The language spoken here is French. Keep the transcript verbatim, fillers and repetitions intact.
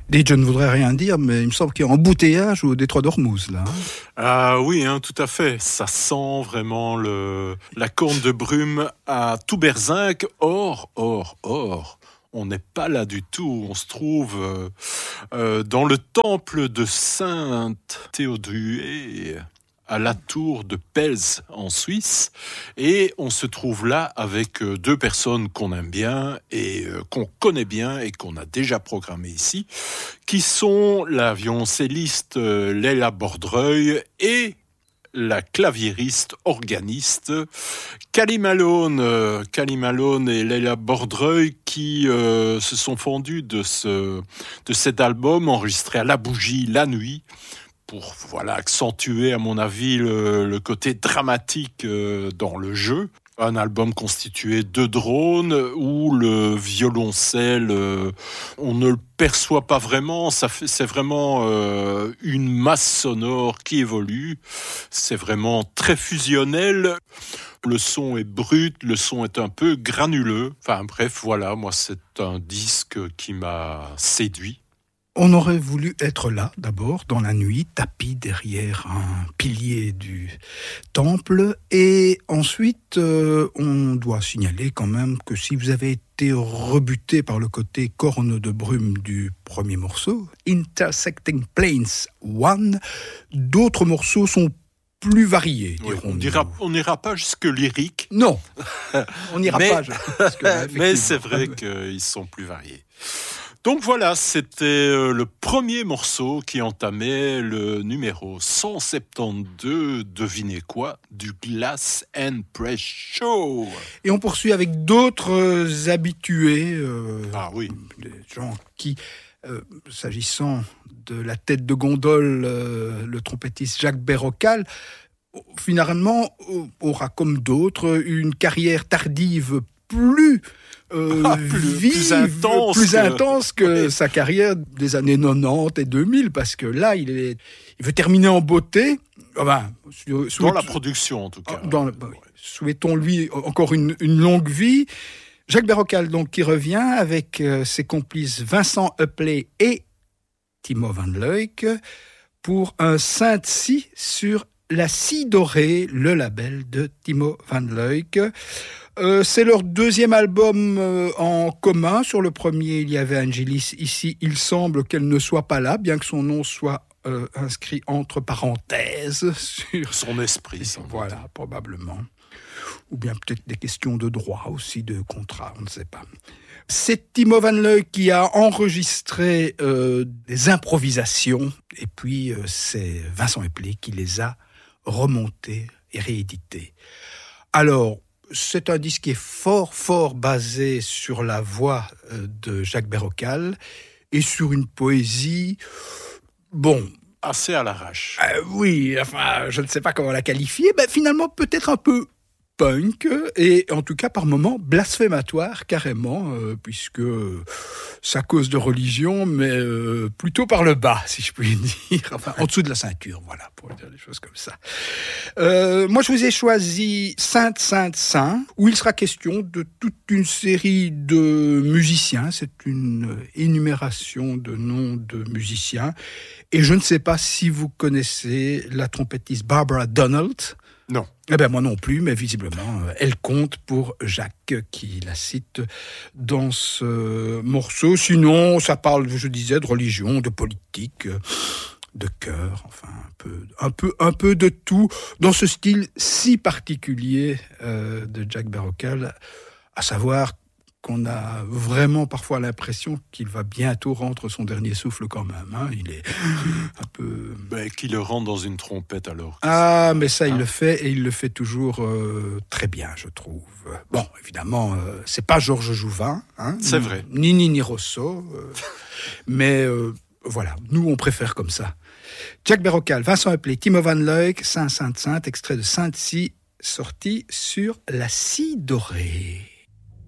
Dites, je ne voudrais rien dire, mais il me semble qu'il y a embouteillage au détroit d'Ormuz, là. Ah oui, hein, tout à fait. Ça sent vraiment le, la corne de brume à tout berzingue. Or, or, or, on n'est pas là du tout. On se trouve euh, euh, dans le temple de Sainte Théodule, à la tour de Pels en Suisse, et on se trouve là avec deux personnes qu'on aime bien et qu'on connaît bien et qu'on a déjà programmé ici, qui sont la violoncelliste Leila Bordreuil et la claviériste organiste Cally Malone, euh, Cally Malone et Leila Bordreuil qui euh, se sont fondus de ce de cet album enregistré à la bougie la nuit, pour voilà accentuer à mon avis le, le côté dramatique euh, dans le jeu. Un album constitué de drones où le violoncelle, euh, on ne le perçoit pas vraiment. Ça fait, c'est vraiment euh, une masse sonore qui évolue. C'est vraiment très fusionnel. Le son est brut, le son est un peu granuleux. Enfin bref, voilà, moi c'est un disque qui m'a séduit. On aurait voulu être là, d'abord, dans la nuit, tapis derrière un pilier du temple. Et ensuite, euh, on doit signaler quand même que si vous avez été rebuté par le côté corne de brume du premier morceau, Intersecting Planes un, d'autres morceaux sont plus variés. Oui, on n'ira on n'ira pas jusque lyrique. Non, on n'ira mais, pas jusque là, mais c'est vrai qu'ils sont plus variés. Donc voilà, c'était le premier morceau qui entamait le numéro cent soixante-douze, devinez quoi, du Glass and Press Show. Et on poursuit avec d'autres habitués, euh, ah oui, des gens qui, euh, s'agissant de la tête de gondole, euh, le trompettiste Jacques Berrocal, finalement aura comme d'autres une carrière tardive plus Euh, ah, plus, vive, plus intense, plus que... intense que oui. sa carrière des années quatre-vingt-dix et deux mille, parce que là, il, est, il veut terminer en beauté. Enfin, souhaite, dans la production, en tout cas. Dans, bah, oui, souhaitons-lui encore une, une longue vie. Jacques Berrocal, donc, qui revient avec euh, ses complices Vincent Hupplet et Timo Van Leuk pour un synth-si sur la scie dorée, le label de Timo Van Leuk. Euh, c'est leur deuxième album euh, en commun. Sur le premier, il y avait Angelis. Ici, il semble qu'elle ne soit pas là, bien que son nom soit euh, inscrit entre parenthèses sur son esprit. Sans voilà, doute. Probablement. Ou bien peut-être des questions de droit aussi, de contrat, on ne sait pas. C'est Timo Van Leuk qui a enregistré euh, des improvisations, et puis euh, c'est Vincent Hupplet qui les a remontées et rééditées. Alors, c'est un disque qui est fort, fort basé sur la voix de Jacques Berrocal et sur une poésie, bon... assez à l'arrache. Euh, oui, enfin, je ne sais pas comment la qualifier, mais finalement peut-être un peu punk, et en tout cas par moments blasphématoire carrément, euh, puisque ça cause de religion, mais euh, plutôt par le bas, si je puis dire, enfin en dessous de la ceinture, voilà, pour dire des choses comme ça. Euh, moi je vous ai choisi Sainte, Sainte, Saint, où il sera question de toute une série de musiciens, c'est une énumération de noms de musiciens, et je ne sais pas si vous connaissez la trompettiste Barbara Donald. Non. Eh ben moi non plus, mais visiblement, elle compte pour Jacques, qui la cite dans ce morceau. Sinon, ça parle, je disais, de religion, de politique, de cœur, enfin, un peu, un peu, un peu de tout, dans ce style si particulier euh, de Jacques Berrocal, à savoir qu'on a vraiment parfois l'impression qu'il va bientôt rendre son dernier souffle quand même. Hein. Il est un peu... Ben, qu'il le rende dans une trompette alors. Ah, mais ça, hein? Il le fait, et il le fait toujours euh, très bien, je trouve. Bon, évidemment, euh, c'est pas Georges Jouvin. Hein, c'est vrai. Ni Nini Rosso. Euh, mais euh, voilà, nous, on préfère comme ça. Jacques Berrocal, Vincent Hupplet, Timo Van Leuk, Saint, Sainte, Sainte, extrait de Sainte-Si, sorti sur la scie dorée.